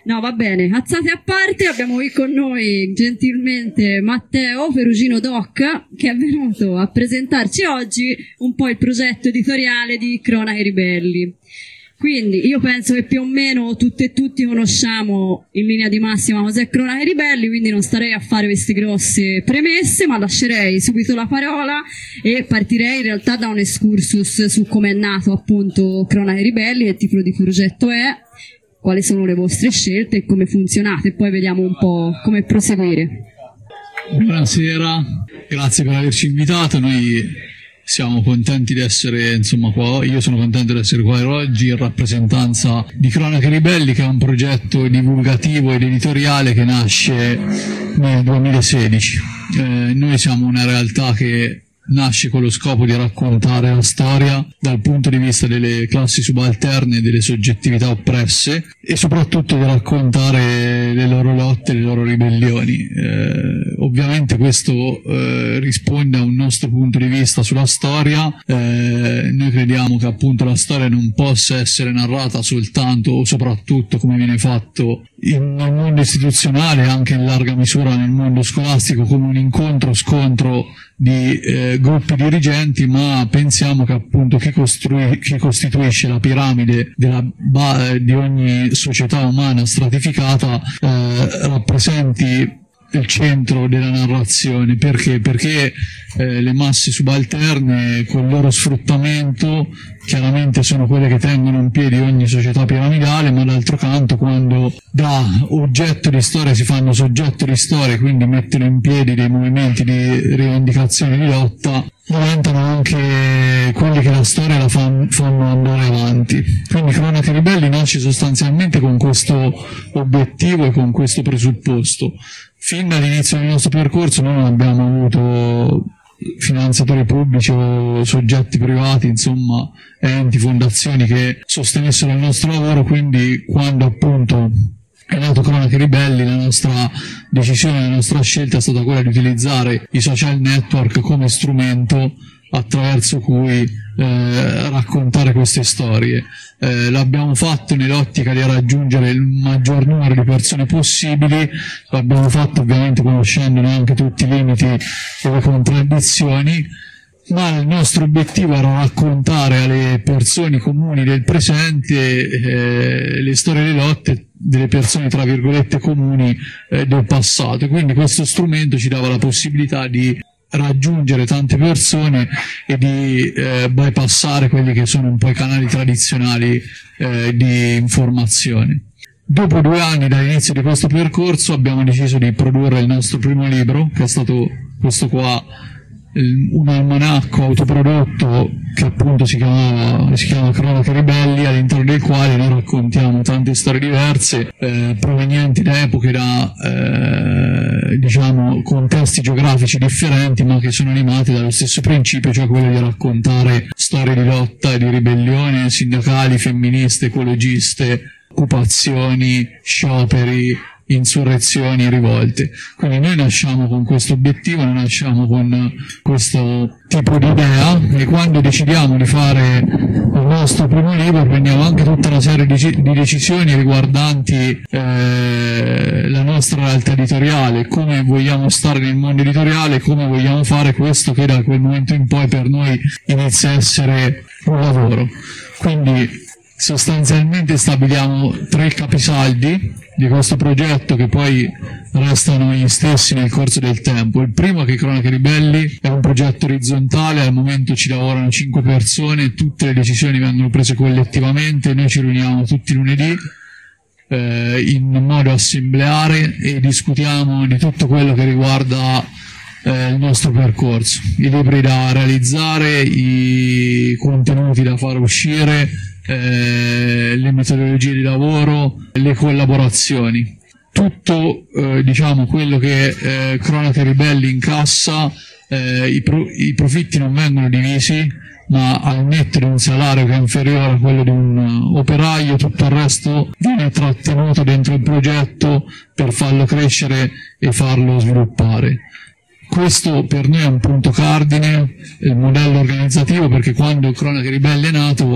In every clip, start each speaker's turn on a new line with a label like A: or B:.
A: No, va bene, azzate a parte, abbiamo qui con noi gentilmente Matteo Perugino Doc, che è venuto a presentarci oggi un po' il progetto editoriale di Cronache Ribelli. Quindi io penso che più o meno tutte e tutti conosciamo in linea di massima cos'è Cronache Ribelli, quindi non starei a fare queste grosse premesse, ma lascerei subito la parola e partirei in realtà da un excursus su come è nato appunto Cronache Ribelli, che tipo di progetto è, quali sono le vostre scelte e come funzionate, e poi vediamo un po' come proseguire.
B: Buonasera, grazie per averci invitato. Noi siamo contenti di essere qua. Io sono contento di essere qua oggi in rappresentanza di Cronache Ribelli, che è un progetto divulgativo ed editoriale che nasce nel 2016. Noi siamo una realtà che nasce con lo scopo di raccontare la storia dal punto di vista delle classi subalterne e delle soggettività oppresse, e soprattutto di raccontare le loro lotte e le loro ribellioni. Ovviamente questo risponde a un nostro punto di vista sulla storia. Noi crediamo che appunto la storia non possa essere narrata soltanto o soprattutto, come viene fatto nel mondo istituzionale e anche in larga misura nel mondo scolastico, come un incontro-scontro di gruppi dirigenti, ma pensiamo che appunto chi costituisce la piramide di ogni società umana stratificata rappresenti il centro della narrazione. Perché? Perché le masse subalterne con il loro sfruttamento chiaramente sono quelle che tengono in piedi ogni società piramidale, ma d'altro canto quando da oggetto di storia si fanno soggetto di storia, quindi mettono in piedi dei movimenti di rivendicazione di lotta, diventano anche quelli che la storia la fanno andare avanti. Quindi Cronache Ribelli nasce sostanzialmente con questo obiettivo e con questo presupposto. Fin dall'inizio del nostro percorso noi non abbiamo avuto finanziatori pubblici o soggetti privati, enti, fondazioni che sostenessero il nostro lavoro, quindi quando appunto è nato Cronache Ribelli la nostra decisione, la nostra scelta è stata quella di utilizzare i social network come strumento attraverso cui raccontare queste storie. L'abbiamo fatto nell'ottica di raggiungere il maggior numero di persone possibili, l'abbiamo fatto ovviamente conoscendone anche tutti i limiti e le contraddizioni, ma il nostro obiettivo era raccontare alle persone comuni del presente le storie delle lotte delle persone tra virgolette comuni del passato. Quindi questo strumento ci dava la possibilità di raggiungere tante persone e di bypassare quelli che sono un po' i canali tradizionali di informazione. Dopo 2 anni dall'inizio di questo percorso abbiamo deciso di produrre il nostro primo libro, che è stato questo qua, un almanacco autoprodotto che appunto si chiama Cronache Ribelli, all'interno del quale noi raccontiamo tante storie diverse provenienti da epoche, da contesti geografici differenti, ma che sono animate dallo stesso principio, cioè quello di raccontare storie di lotta e di ribellione sindacali, femministe, ecologiste, occupazioni, scioperi, insurrezioni, rivolte. Quindi noi nasciamo con questo obiettivo, noi nasciamo con questo tipo di idea, e quando decidiamo di fare il nostro primo libro prendiamo anche tutta una serie di decisioni riguardanti la nostra realtà editoriale, come vogliamo stare nel mondo editoriale, come vogliamo fare questo che da quel momento in poi per noi inizia a essere un lavoro. Quindi sostanzialmente stabiliamo 3 capisaldi di questo progetto che poi restano gli stessi nel corso del tempo. Il primo è che Cronache Ribelli è un progetto orizzontale, al momento ci lavorano 5 persone, tutte le decisioni vengono prese collettivamente, noi ci riuniamo tutti i lunedì in modo assembleare e discutiamo di tutto quello che riguarda il nostro percorso, i libri da realizzare, i contenuti da far uscire, le metodologie di lavoro, le collaborazioni, tutto quello che Cronache Ribelli incassa. I profitti non vengono divisi, ma al netto di un salario che è inferiore a quello di un operaio, tutto il resto viene trattenuto dentro il progetto per farlo crescere e farlo sviluppare. Questo per noi è un punto cardine, il modello organizzativo, perché quando Cronache Ribelli è nato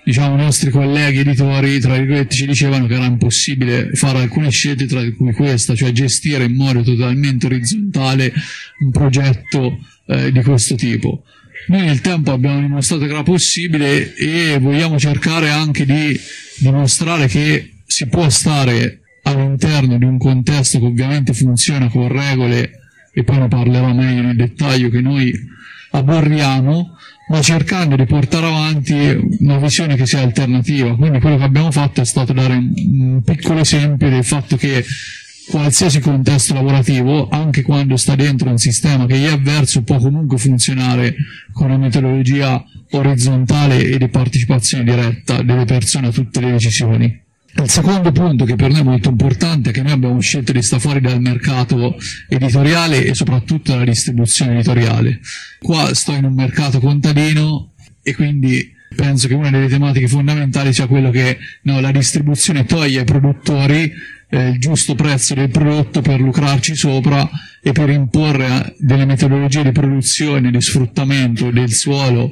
B: diciamo, i nostri colleghi editori, tra virgolette, ci dicevano che era impossibile fare alcune scelte, tra cui questa, cioè gestire in modo totalmente orizzontale un progetto di questo tipo. Noi nel tempo abbiamo dimostrato che era possibile e vogliamo cercare anche di dimostrare che si può stare all'interno di un contesto che ovviamente funziona con regole, e poi ne parlerò meglio nel dettaglio, che noi aborriamo, ma cercando di portare avanti una visione che sia alternativa. Quindi quello che abbiamo fatto è stato dare un piccolo esempio del fatto che qualsiasi contesto lavorativo, anche quando sta dentro un sistema che gli è avverso, può comunque funzionare con una metodologia orizzontale e di partecipazione diretta delle persone a tutte le decisioni. Il secondo punto, che per noi è molto importante, è che noi abbiamo scelto di stare fuori dal mercato editoriale e soprattutto dalla distribuzione editoriale. Qua sto in un mercato contadino e quindi penso che una delle tematiche fondamentali sia quello che la distribuzione toglie ai produttori il giusto prezzo del prodotto per lucrarci sopra e per imporre delle metodologie di produzione, di sfruttamento del suolo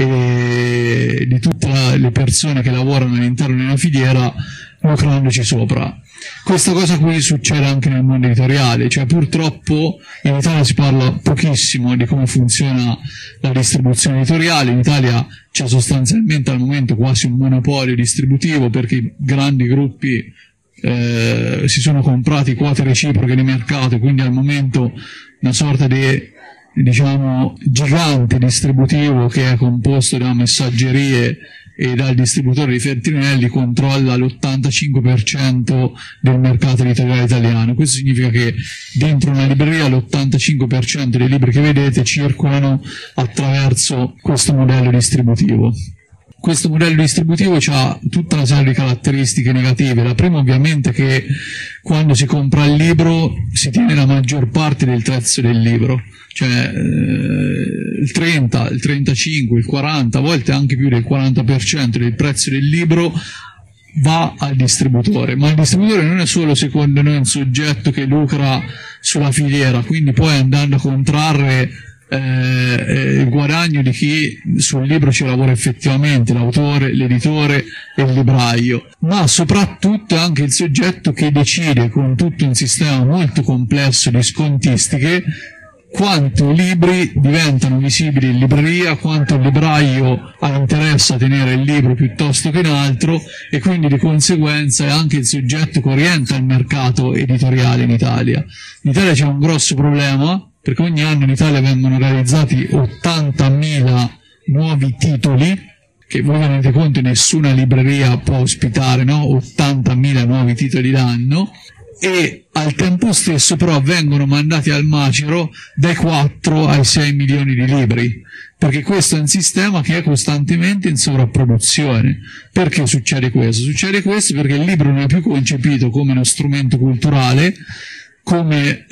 B: e di tutte le persone che lavorano all'interno di una filiera, lucrandoci sopra. Questa cosa qui succede anche nel mondo editoriale, cioè purtroppo in Italia si parla pochissimo di come funziona la distribuzione editoriale. In Italia c'è sostanzialmente al momento quasi un monopolio distributivo, perché i grandi gruppi si sono comprati quote reciproche di mercato, quindi al momento una sorta di, diciamo, gigante distributivo che è composto da messaggerie e dal distributore di Feltrinelli controlla l'85% del mercato editoriale italiano. Questo significa che dentro una libreria l'85% dei libri che vedete circolano attraverso questo modello distributivo. Questo modello distributivo ha tutta una serie di caratteristiche negative. La prima ovviamente è che quando si compra il libro si tiene la maggior parte del prezzo del libro, cioè il 30, il 35, il 40, a volte anche più del 40% del prezzo del libro va al distributore, ma il distributore non è solo, secondo noi, un soggetto che lucra sulla filiera, quindi poi andando a contrarre il guadagno di chi sul libro ci lavora effettivamente, l'autore, l'editore e il libraio, ma soprattutto anche il soggetto che decide, con tutto un sistema molto complesso di scontistiche, quanto libri diventano visibili in libreria, quanto il libraio ha interesse a tenere il libro piuttosto che un altro, e quindi di conseguenza è anche il soggetto che orienta il mercato editoriale in Italia. In Italia c'è un grosso problema, perché ogni anno in Italia vengono realizzati 80.000 nuovi titoli, che voi vi rendete conto nessuna libreria può ospitare, no? 80.000 nuovi titoli l'anno, e al tempo stesso però vengono mandati al macero dai 4 ai 6 milioni di libri, perché questo è un sistema che è costantemente in sovrapproduzione. Perché succede questo? Succede questo perché il libro non è più concepito come uno strumento culturale, come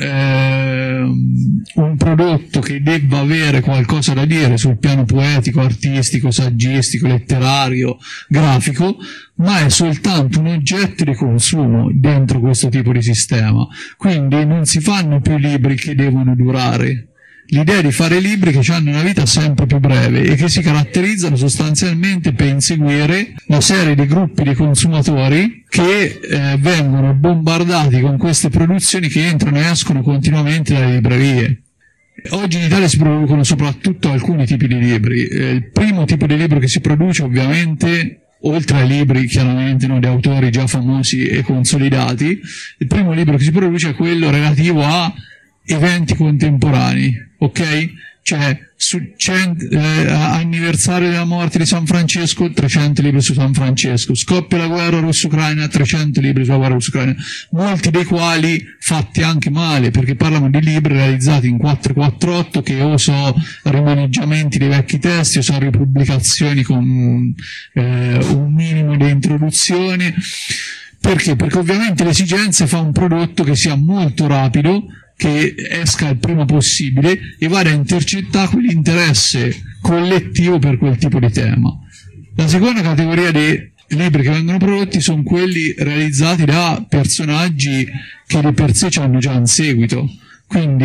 B: un prodotto che debba avere qualcosa da dire sul piano poetico, artistico, saggistico, letterario, grafico, ma è soltanto un oggetto di consumo dentro questo tipo di sistema. Quindi non si fanno più libri che devono durare. L'idea è di fare libri che hanno una vita sempre più breve e che si caratterizzano sostanzialmente per inseguire una serie di gruppi di consumatori che vengono bombardati con queste produzioni che entrano e escono continuamente dalle librerie. Oggi in Italia si producono soprattutto alcuni tipi di libri. Il primo tipo di libro che si produce, ovviamente, oltre ai libri chiaramente di autori già famosi e consolidati, il primo libro che si produce è quello relativo a eventi contemporanei, ok? Cioè, anniversario della morte di San Francesco, 300 libri su San Francesco, scoppia la guerra russo-ucraina, 300 libri sulla guerra russo-ucraina, molti dei quali fatti anche male, perché parlano di libri realizzati in 448 che o so rimaneggiamenti dei vecchi testi o so ripubblicazioni con un minimo di introduzione. Perché? Perché ovviamente l'esigenza fa un prodotto che sia molto rapido, che esca il prima possibile e vada a intercettare quell'interesse collettivo per quel tipo di tema. La seconda categoria di libri che vengono prodotti sono quelli realizzati da personaggi che di per sé hanno già un seguito, quindi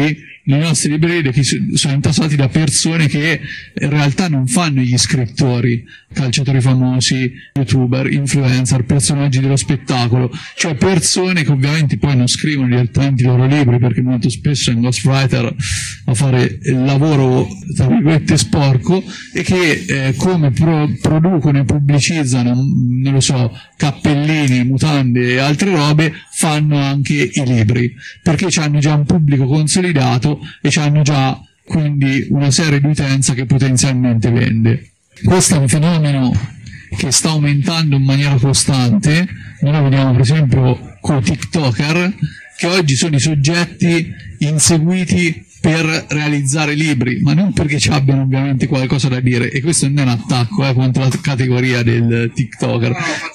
B: le nostre librerie che sono intasati da persone che in realtà non fanno gli scrittori, calciatori famosi, youtuber, influencer, personaggi dello spettacolo, cioè persone che ovviamente poi non scrivono direttamente i loro libri, perché molto spesso è un ghostwriter a fare il lavoro tra virgolette sporco, e che come producono e pubblicizzano, non lo so, cappellini, mutande e altre robe, fanno anche i libri, perché hanno già un pubblico consolidato e hanno già quindi una serie di utenza che potenzialmente vende. Questo è un fenomeno che sta aumentando in maniera costante. Noi lo vediamo per esempio con TikToker, che oggi sono i soggetti inseguiti per realizzare libri, ma non perché ci abbiano ovviamente qualcosa da dire, e questo non è un attacco contro la categoria del TikToker.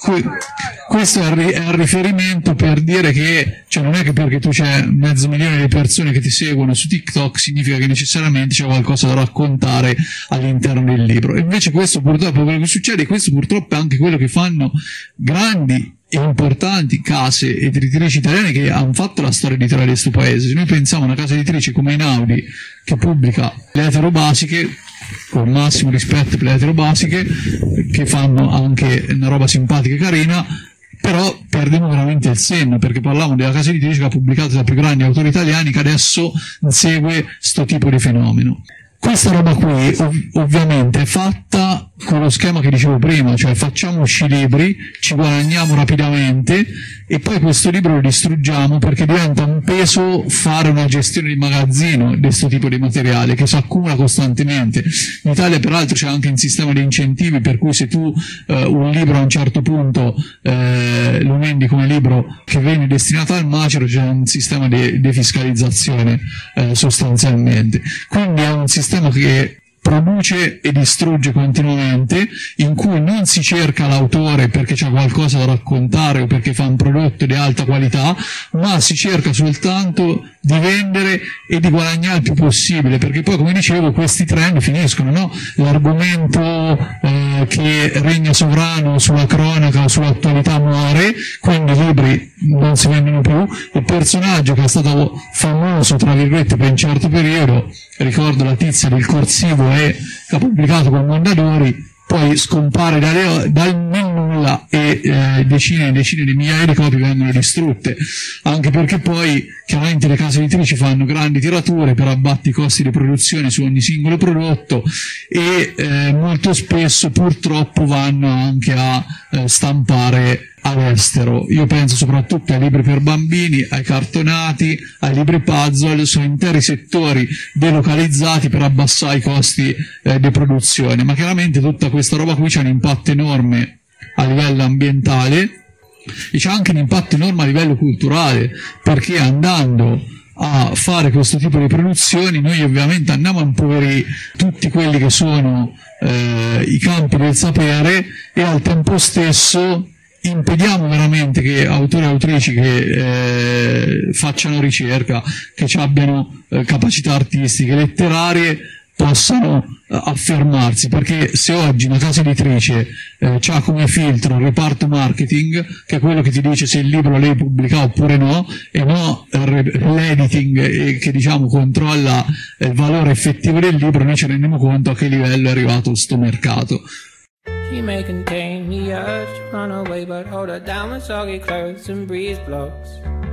B: Questo è il riferimento per dire che, cioè, non è che perché tu c'è 500.000 di persone che ti seguono su TikTok significa che necessariamente c'è qualcosa da raccontare all'interno del libro. E invece questo purtroppo è quello che succede, e questo purtroppo è anche quello che fanno grandi e importanti case editrici italiane che hanno fatto la storia editoriale di questo paese. Se noi pensiamo a una casa editrice come Einaudi, che pubblica le eterobasiche, con massimo rispetto per le eterobasiche, che fanno anche una roba simpatica e carina, però perdiamo veramente il senno, perché parliamo della casa editrice che ha pubblicato da più grandi autori italiani, che adesso segue sto tipo di fenomeno. Questa roba qui ovviamente è fatta con lo schema che dicevo prima, cioè facciamo uscire libri, ci guadagniamo rapidamente e poi questo libro lo distruggiamo, perché diventa un peso fare una gestione di magazzino di questo tipo di materiale che si accumula costantemente. In Italia peraltro c'è anche un sistema di incentivi, per cui se tu un libro a un certo punto lo vendi come libro che viene destinato al macero, c'è un sistema di defiscalizzazione sostanzialmente. Quindi è un sistema che produce e distrugge continuamente, in cui non si cerca l'autore perché c'è qualcosa da raccontare o perché fa un prodotto di alta qualità, ma si cerca soltanto di vendere e di guadagnare il più possibile, perché poi, come dicevo, questi trend finiscono, no? L'argomento che regna sovrano sulla cronaca o sull'attualità muore, quindi i libri non si vendono più, il personaggio che è stato famoso tra virgolette per un certo periodo, ricordo la tizia del corsivo che ha pubblicato con Mondadori, poi scompare dal nulla e decine e decine di migliaia di copie vengono distrutte, anche perché poi chiaramente le case editrici fanno grandi tirature per abbattere i costi di produzione su ogni singolo prodotto e molto spesso purtroppo vanno anche a stampare all'estero. Io penso soprattutto ai libri per bambini, ai cartonati, ai libri puzzle, sono interi settori delocalizzati per abbassare i costi di produzione, ma chiaramente tutta questa roba qui c'ha un impatto enorme a livello ambientale e c'è anche un impatto enorme a livello culturale, perché andando a fare questo tipo di produzioni noi ovviamente andiamo a impoverire tutti quelli che sono i campi del sapere e al tempo stesso impediamo veramente che autori e autrici che facciano ricerca, che abbiano capacità artistiche, letterarie, possano affermarsi, perché se oggi una casa editrice ha come filtro il reparto marketing, che è quello che ti dice se il libro lei pubblica oppure no, e no l'editing che diciamo controlla il valore effettivo del libro, noi ci rendiamo conto a che livello è arrivato sto mercato.
C: She may contain the urge to run away, but hold her down with soggy clothes and breeze blows.